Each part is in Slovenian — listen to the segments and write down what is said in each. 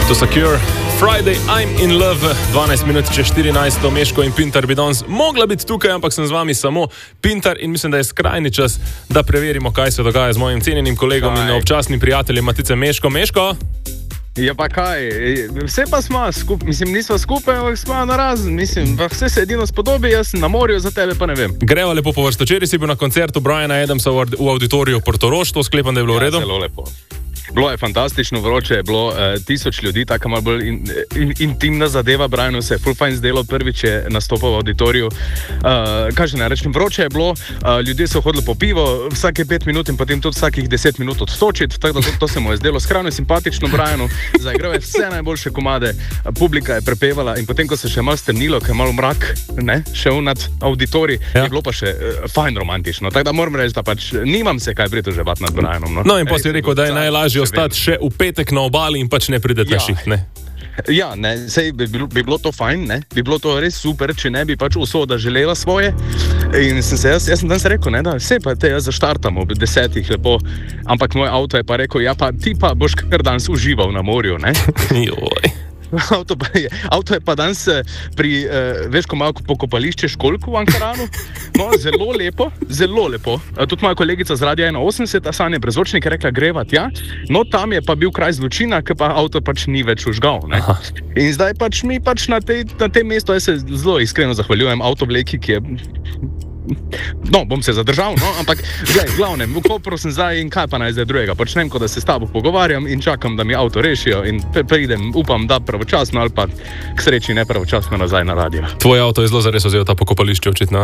To so Cure, Friday, I'm in love, 12 minut čez 14, Meško in Pintar bi danes mogla biti tukaj, ampak sem z vami samo Pintar in mislim, da je skrajni čas, da preverimo, kaj se dogaja z mojim cenjenim kolegom in občasnim prijateljem Matice Meško. Meško? Ja pa kaj, vse pa smo skupaj, mislim, nismo skupaj, ampak smo narazen, mislim, vse se edino spodobi, jaz sem na morju, za tebe pa ne vem. Greva lepo po vrsto, včeraj si bil na koncertu Briana Adamsa v auditoriju Portorož, to sklepam, da je bilo v redu? Ja, zelo lepo. Bilo je fantastično vroče, je bilo 1000 ljudi, tako malo bolj intimna zadeva. Brianu se je full fajn zdelo, prvič je nastopal v auditoriju. Kaj ne rečem, vroče je bilo, ljudje so hodili po pivo vsake 5 minut in potem tudi vsakih 10 minut odstočiti, tako da to se mu je zdelo skrajno simpatično Brianu. Zaigral je vse najboljše komade, publika je prepevala in potem, ko se še malo stemnilo, ker je malo mrak, ne, šel nad auditorij, je bilo pa še fajn romantično. Tako da moram reči, da pač nimam se kaj pritoževati nad Brianom. No in potem je rekel, da je najlažje ostati še v petek na obali in pač ne pridete šiht, ne? Ja, ne, sej bi bilo to fajn, ne, bi bilo to res super, če ne bi pač usoda želela svoje. In jaz sem danes rekel, ne, da vse pa te jaz zaštartam ob 10 lepo, ampak moj avto je pa rekel, ja pa ti pa boš kar danes užival na morju, ne. Joj. Avto je pa danes pri, veš, ko malo pokopališče Školjku v Ankaranu. No, zelo lepo, zelo lepo. Tudi moja kolegica z Radia 81, Sanja Brezvočnik, je rekla, greva tja. No, tam je pa bil kraj zločina, ker pa avto pač ni več užgal, ne. In zdaj pač mi pač na tem mestu, jaz se zelo iskreno zahvaljujem avtovleki, ki je... No, bom se zadržal, no, ampak gledaj, glavnem, v Kopru sem zdaj in kaj pa naj zdaj drugega. Počnem, ko da se s tabo pogovarjam in čakam, da mi avto rešijo in pridem, upam, da pravočasno ali pa k sreči ne pravočasno nazaj na radio. Tvoj avto je zelo zares vzel ta pokopališče, očitno.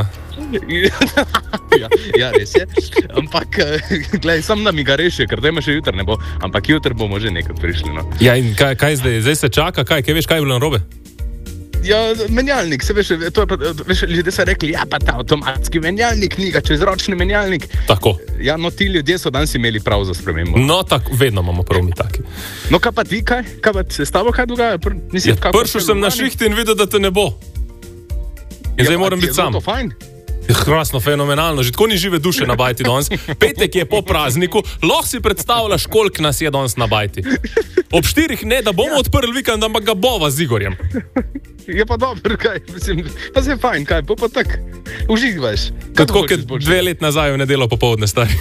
Ja, res je. Ampak, gledaj, sam da mi ga rešijo, ker tema še jutr ne bo, ampak jutr bomo že nekaj prišli, no. Ja, in kaj zdaj? Zdaj se čaka, kaj veš, kaj je bilo narobe? Ja, menjalnik, se veš, to je pa, veš, ljudje so rekli, ja pa ta avtomatski menjalnik, ni ga čezročni menjalnik. Tako. Ja, no ti ljudje so danes imeli prav za spremembo. No, tako, vedno imamo prav mi taki. No, kaj pa ti, kaj pa se s tabo kaj dogaja? Pršel sem na šiht in videl, da te ne bo. In zdaj moram biti sam. Je to fajn? Krasno, fenomenalno, že tako ni žive duše na bajti danes. Petek je po prazniku, lahko si predstavljaš, koliko nas je danes na bajti. Ob 4 ne, da bomo odprli vikend, ampak ga bova z Igorjem. Je pa dobro, kaj, mislim, pa se je fajn, kaj, pa tak, uživaš. Tako, kot 2 let nazaj v nedeljo popoldne, stari.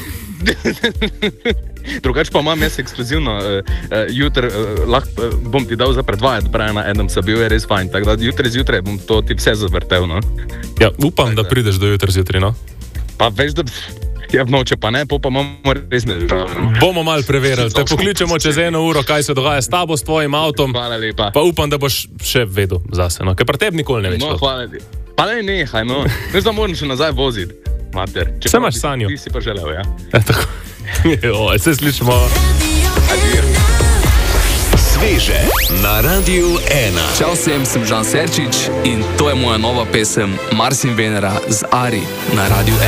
Drugač pa imam jaz ekskluzivno, jutri lahko bom ti dal za predvajati Briana Adamsa, bil je res fajn, tako da jutri zjutraj bom to ti vse zavrtel, no. Ja, upam, da prideš do jutri zjutraj, no. Pa veš, da... Ja, v noče pa ne, pa imamo res ne državljamo. Bomo malo preverili, te pokličemo čez 1 uro, kaj se dogaja s tabo, s tvojim avtom. Hvala lepa. Pa upam, da boš še vedel zase, no, ker pri tebi nikoli ne več. No, hvala lepa. Pa ne, nehaj, no. Veš, da moram še nazaj voziti, mater. Vse imaš sanjo. Ti si pa želel, ja. Tako. Joj, se slišimo. Sveže na Radiu 1. Čau vsem, sem Žan Serčič in to je moja nova pesem Mars in Venera z Ari na Radiu 1.